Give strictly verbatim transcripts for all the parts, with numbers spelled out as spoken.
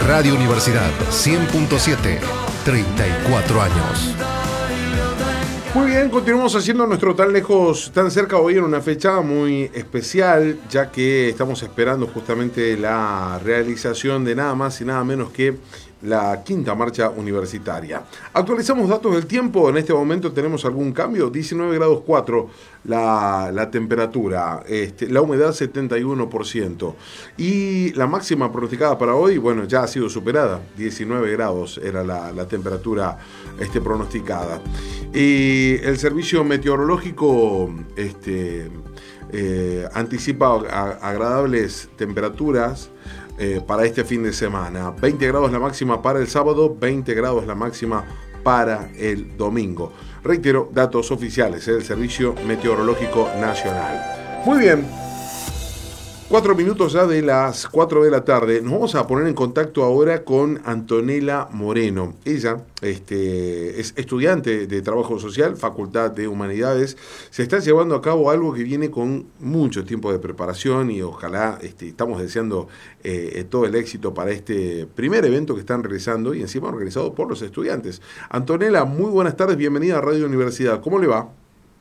Radio Universidad cien punto siete, treinta y cuatro años. Muy bien, continuamos haciendo nuestro tan lejos, tan cerca hoy en una fecha muy especial, ya que estamos esperando justamente la realización de nada más y nada menos que la quinta marcha universitaria. Actualizamos datos del tiempo, en este momento tenemos algún cambio, diecinueve grados cuatro la, la temperatura, este, la humedad setenta y uno por ciento y la máxima pronosticada para hoy, bueno, ya ha sido superada, diecinueve grados era la, la temperatura este, pronosticada. Y el servicio meteorológico este, eh, anticipa a, agradables temperaturas Eh, para este fin de semana. veinte grados la máxima para el sábado, veinte grados la máxima para el domingo. Reitero, datos oficiales del Servicio Meteorológico Nacional. Muy bien. Cuatro minutos ya de las cuatro de la tarde. Nos vamos a poner en contacto ahora con Antonella Moreno. Ella este, es estudiante de Trabajo Social, Facultad de Humanidades. Se está llevando a cabo algo que viene con mucho tiempo de preparación y ojalá este, estamos deseando eh, todo el éxito para este primer evento que están realizando y encima organizado por los estudiantes. Antonella, muy buenas tardes, bienvenida a Radio Universidad. ¿Cómo le va?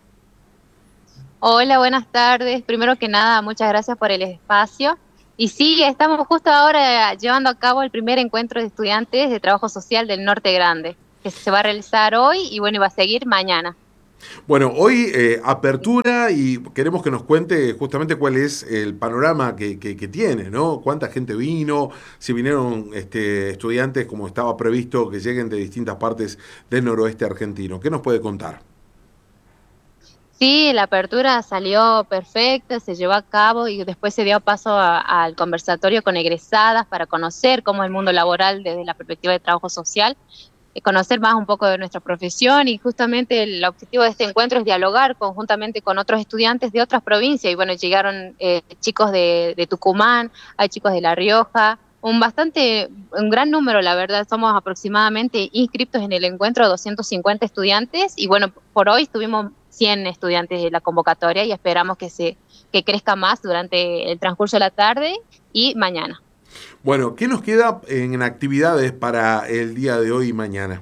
Hola, buenas tardes. Primero que nada, muchas gracias por el espacio. Y sí, estamos justo ahora llevando a cabo el primer encuentro de estudiantes de trabajo social del Norte Grande, que se va a realizar hoy y bueno, y va a seguir mañana. Bueno, hoy eh, apertura y queremos que nos cuente justamente cuál es el panorama que, que, que tiene, ¿no? Cuánta gente vino, si vinieron este, estudiantes como estaba previsto que lleguen de distintas partes del noroeste argentino. ¿Qué nos puede contar? Sí, la apertura salió perfecta, se llevó a cabo y después se dio paso a- al conversatorio con egresadas para conocer cómo es el mundo laboral desde la perspectiva de trabajo social, eh, conocer más un poco de nuestra profesión y justamente el objetivo de este encuentro es dialogar conjuntamente con otros estudiantes de otras provincias y bueno, llegaron eh, chicos de, de Tucumán, hay chicos de La Rioja, un bastante, un gran número, la verdad, somos aproximadamente inscriptos en el encuentro doscientos cincuenta estudiantes y bueno, por hoy tuvimos cien estudiantes de la convocatoria y esperamos que se que crezca más durante el transcurso de la tarde y mañana. Bueno, ¿qué nos queda en actividades para el día de hoy y mañana?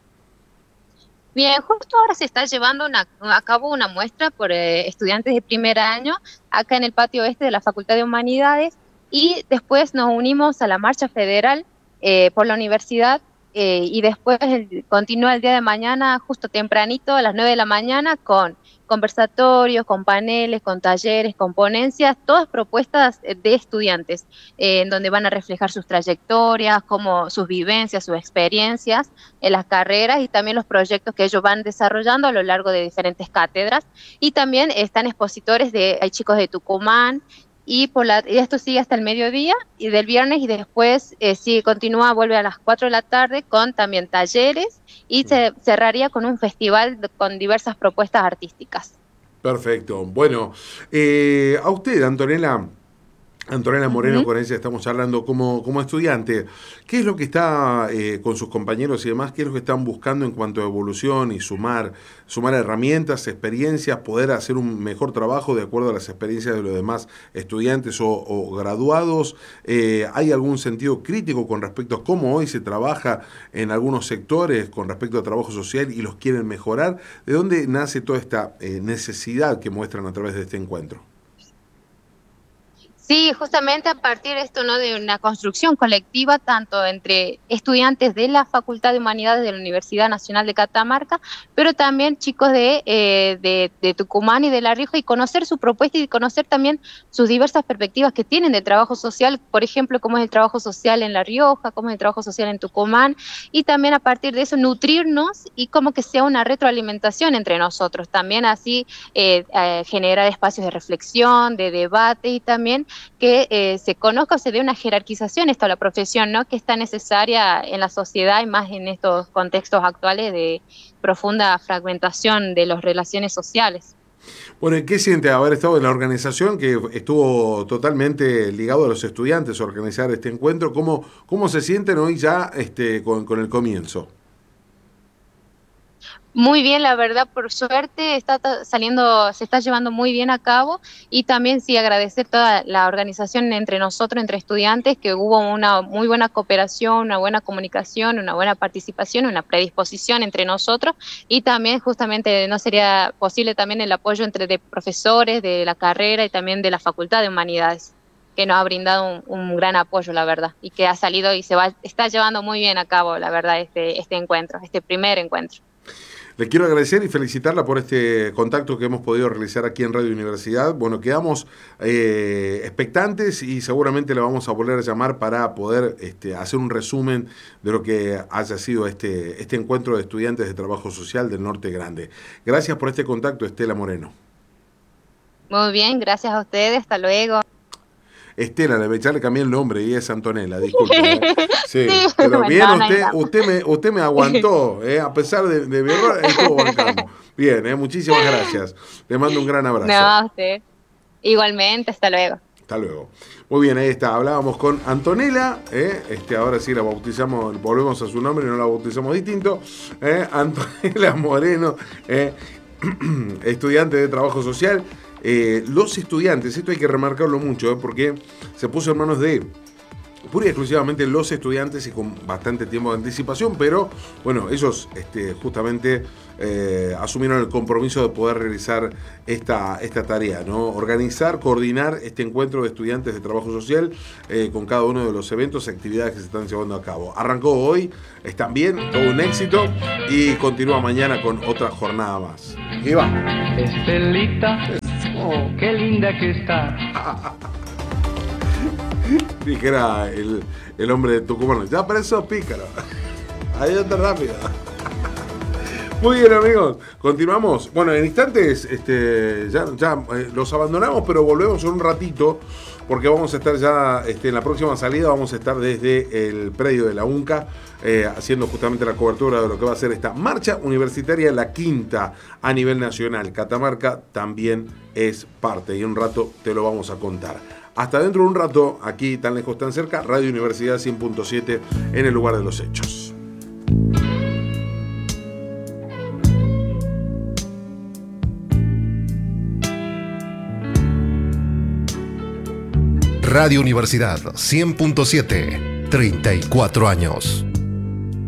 Bien, justo ahora se está llevando una- a cabo una muestra por eh, estudiantes de primer año acá en el patio este de la Facultad de Humanidades y después nos unimos a la marcha federal eh, por la universidad eh, y después el- continúa el día de mañana justo tempranito a las nueve de la mañana con conversatorios, con paneles, con talleres, con ponencias, todas propuestas eh, de estudiantes eh, en donde van a reflejar sus trayectorias, como sus vivencias, sus experiencias en las carreras y también los proyectos que ellos van desarrollando a lo largo de diferentes cátedras. Y también están expositores de, hay chicos de Tucumán, y, por la, y esto sigue hasta el mediodía y del viernes y después eh, sigue, continúa, vuelve a las cuatro de la tarde con también talleres y se cerraría con un festival de- con diversas propuestas artísticas. Perfecto. Bueno, eh, a usted, Antonella, Antonella Moreno, Ujú. con ella estamos hablando como, como estudiante. ¿Qué es lo que está eh, con sus compañeros y demás? ¿Qué es lo que están buscando en cuanto a evolución y sumar, sumar herramientas, experiencias, poder hacer un mejor trabajo de acuerdo a las experiencias de los demás estudiantes o, o graduados? Eh, ¿Hay algún sentido crítico con respecto a cómo hoy se trabaja en algunos sectores con respecto a trabajo social y los quieren mejorar? ¿De dónde nace toda esta eh, necesidad que muestran a través de este encuentro? Sí, justamente a partir de esto, ¿no? De una construcción colectiva, tanto entre estudiantes de la Facultad de Humanidades de la Universidad Nacional de Catamarca, pero también chicos de, eh, de, de Tucumán y de La Rioja, y conocer su propuesta y conocer también sus diversas perspectivas que tienen de trabajo social, por ejemplo, cómo es el trabajo social en La Rioja, cómo es el trabajo social en Tucumán, y también a partir de eso nutrirnos y como que sea una retroalimentación entre nosotros, también así eh, eh, generar espacios de reflexión, de debate y también que eh, se conozca o se dé una jerarquización esto a la profesión, ¿no? Que es tan necesaria en la sociedad y más en estos contextos actuales de profunda fragmentación de las relaciones sociales. Bueno, ¿y qué siente haber estado en la organización que estuvo totalmente ligado a los estudiantes a organizar este encuentro? ¿Cómo, cómo se sienten hoy ya este, con, con el comienzo? Muy bien, la verdad, por suerte está ta- saliendo, se está llevando muy bien a cabo y también sí agradecer toda la organización entre nosotros, entre estudiantes, que hubo una muy buena cooperación, una buena comunicación, una buena participación, una predisposición entre nosotros y también justamente no sería posible también el apoyo entre de profesores de la carrera y también de la Facultad de Humanidades, que nos ha brindado un, un gran apoyo, la verdad, y que ha salido y se va, está llevando muy bien a cabo, la verdad, este, este encuentro, este primer encuentro. Le quiero agradecer y felicitarla por este contacto que hemos podido realizar aquí en Radio Universidad. Bueno, quedamos eh, expectantes y seguramente le vamos a volver a llamar para poder este, hacer un resumen de lo que haya sido este, este encuentro de estudiantes de trabajo social del Norte Grande. Gracias por este contacto, Estela Moreno. Muy bien, gracias a ustedes, hasta luego. Estela, le, ya le cambié el nombre y es Antonella, disculpe. ¿eh? Sí, Sí, pero bueno, bien, no, no hay usted, drama. usted, me, usted me aguantó, ¿eh? A pesar de, de mi error, estuvo bancando. Bien, ¿eh? Muchísimas gracias. Le mando un gran abrazo. No, a usted. Igualmente, hasta luego. Hasta luego. Muy bien, ahí está. Hablábamos con Antonella, ¿eh? este, ahora sí la bautizamos, volvemos a su nombre y no la bautizamos distinto. ¿eh? Antonella Moreno, ¿eh? estudiante de trabajo social. Eh, los estudiantes, esto hay que remarcarlo mucho, ¿eh? porque se puso en manos de pura y exclusivamente los estudiantes y con bastante tiempo de anticipación, pero bueno, ellos este, justamente eh, asumieron el compromiso de poder realizar esta, esta tarea, ¿no? Organizar, coordinar este encuentro de estudiantes de trabajo social eh, con cada uno de los eventos y actividades que se están llevando a cabo. Arrancó hoy, están bien, todo un éxito y continúa mañana con otra jornada más. Y va. Estelita, oh, qué linda que está. Dijera el, el hombre de Tucumán. Ya preso pícaro. Ahí anda rápido. Muy bien, amigos. Continuamos. Bueno, en instantes este, ya, ya eh, los abandonamos, pero volvemos en un ratito porque vamos a estar ya este, en la próxima salida. Vamos a estar desde el predio de la UNCA eh, haciendo justamente la cobertura de lo que va a ser esta marcha universitaria, la quinta a nivel nacional. Catamarca también es parte y en un rato te lo vamos a contar. Hasta dentro de un rato, aquí tan lejos, tan cerca, Radio Universidad cien punto siete en el lugar de los hechos. Radio Universidad cien punto siete, treinta y cuatro años.